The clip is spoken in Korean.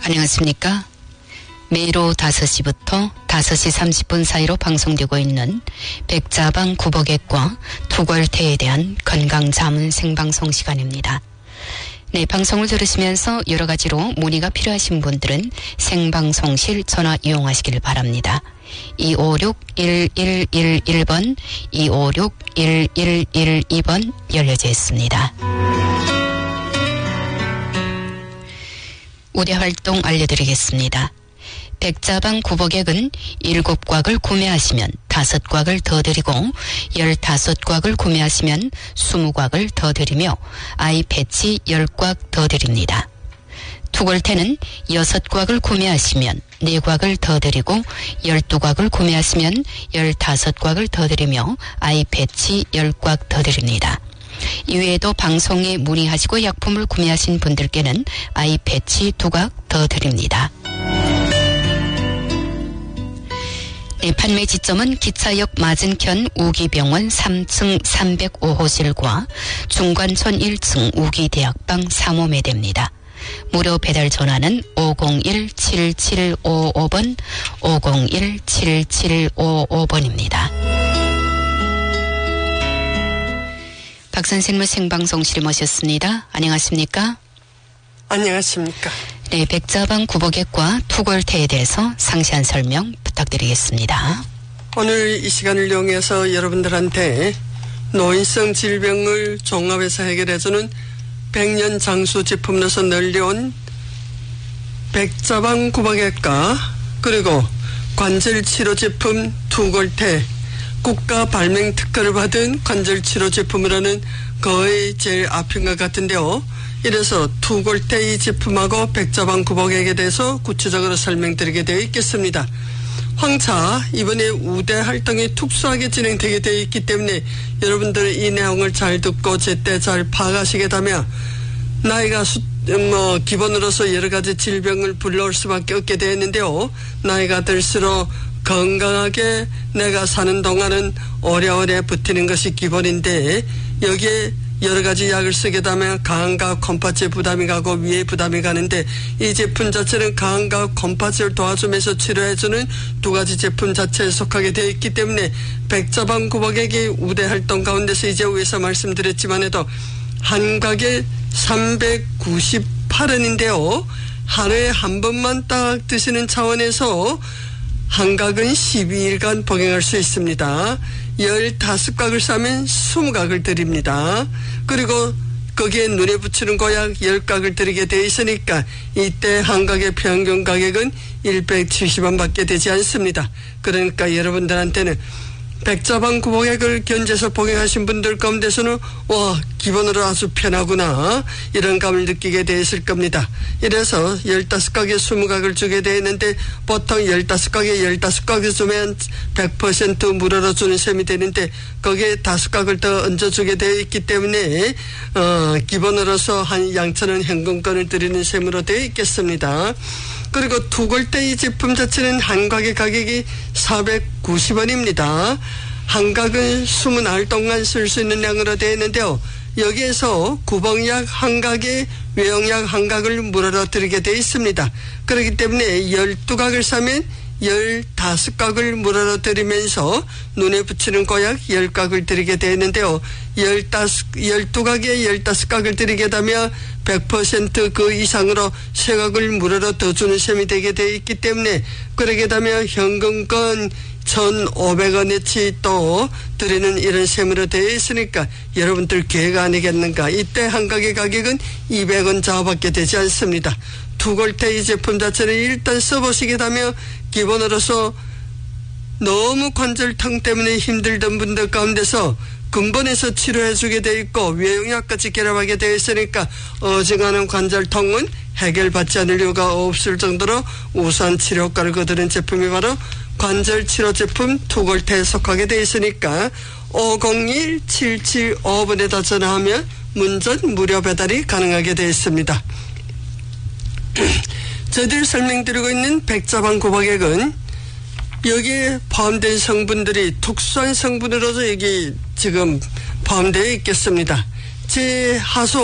안녕하십니까. 매일 오후 5시부터 5시 30분 사이로 방송되고 있는 백자방 구복액과 투골태에 대한 건강자문 생방송 시간입니다. 네, 방송을 들으시면서 여러 가지로 문의가 필요하신 분들은 생방송실 전화 이용하시길 바랍니다. 256-1111번, 256-1112번 열려져 있습니다. 우대 활동 알려드리겠습니다. 백자방 구복액은 7곽을 구매하시면 5곽을 더 드리고 15곽을 구매하시면 20곽을 더 드리며 아이 패치 10곽 더 드립니다. 투골태는 6곽을 구매하시면 4곽을 더 드리고 12곽을 구매하시면 15곽을 더 드리며 아이 패치 10곽 더 드립니다. 이외에도 방송에 문의하시고 약품을 구매하신 분들께는 아이 패치 2곽 더 드립니다. 네, 판매 지점은 기차역 맞은편 우기병원 3층 305호실과 중관촌 1층 우기대학방 3호매 됩니다. 무료 배달 전화는 501-7755번, 501-7755번입니다. 박 선생님을 생방송실에 모셨습니다. 안녕하십니까? 안녕하십니까? 네, 백자방 구복액과 투골태에 대해서 상세한 설명 부탁드리겠습니다. 오늘 이 시간을 이용해서 여러분들한테 노인성 질병을 종합해서 해결해주는 100년 장수 제품으로서 널려온 백자방 구복액과 그리고 관절치료 제품 투골태, 국가 발명 특허를 받은 관절치료 제품이라는 거의 제일 앞인 것 같은데요. 이래서 투골태 이 제품하고 백자방 구복액에 대해서 구체적으로 설명드리게 되어 있겠습니다. 황차 이번에 우대 활동이 특수하게 진행되게 되어 있기 때문에 여러분들 이 내용을 잘 듣고 제때 잘 파악하시게 되면 나이가 기본으로서 여러 가지 질병을 불러올 수밖에 없게 되었는데요. 나이가 들수록 건강하게 내가 사는 동안은 오래오래 버티는 것이 기본인데 여기에 여러 가지 약을 쓰게 되면 강한과 컴파치에 부담이 가고 위에 부담이 가는데 이 제품 자체는 강한과 컴파치를 도와주면서 치료해주는 두 가지 제품 자체에 속하게 되어 있기 때문에 백자방 구복액이 우대 활동 가운데서 이제 위에서 말씀드렸지만 해도 한 곽에 398원인데요. 하루에 한 번만 딱 드시는 차원에서 한 곽은 12일간 복용할 수 있습니다. 15곽을 사면 20곽을 드립니다. 그리고 거기에 눈에 붙이는 고약 10곽을 드리게 되어 있으니까 이때 한 곽의 평균 가격은 170원 밖에 되지 않습니다. 그러니까 여러분들한테는 백자방 구복액을 견제해서 복용하신 분들 가운데서는 와 기본으로 아주 편하구나 이런 감을 느끼게 되었을 겁니다. 이래서 15곽에 20곽을 주게 되어 있는데 보통 15곽에 15곽을 주면 100% 무료로 주는 셈이 되는데 거기에 5곽을 더 얹어주게 되어 있기 때문에 기본으로서 한 양천원 현금권을 드리는 셈으로 되어 있겠습니다. 그리고 투골태 이 제품 자체는 한 곽의 가격이 490원입니다. 한 곽은 20알 동안 쓸 수 있는 양으로 되어 있는데요. 여기에서 구복약 한 곽에 외용약 한 곽을 무료로 드리게 되어 있습니다. 그렇기 때문에 12곽을 사면 15곽을 무료로 드리면서 눈에 붙이는 고약 10곽을 드리게 되었는데요. 12곽에 15곽을 드리게 되면 100% 그 이상으로 3곽을 무료로 더 주는 셈이 되게 되어 있기 때문에 그러게 되면 현금권 1,500원어치 또 드리는 이런 셈으로 되어 있으니까 여러분들 기회가 아니겠는가. 이때 한 곽의 가격은 200원 좌우밖에 되지 않습니다. 투골태 이 제품 자체를 일단 써보시게 되면 기본으로서 너무 관절통 때문에 힘들던 분들 가운데서 근본에서 치료해주게 되어 있고 외용약까지 결합하게 되어 있으니까 어지간한 관절통은 해결받지 않을 이유가 없을 정도로 우수한 치료 효과를 거두는 제품이 바로 관절치료 제품 투골태에 속하게 되어 있으니까 501-775번에다 전화하면 문전 무료 배달이 가능하게 되어 있습니다. 저희들 설명드리고 있는 백자방 구복액은 여기에 포함된 성분들이 특수한 성분으로서 여기 지금 포함되어 있겠습니다. 제 하소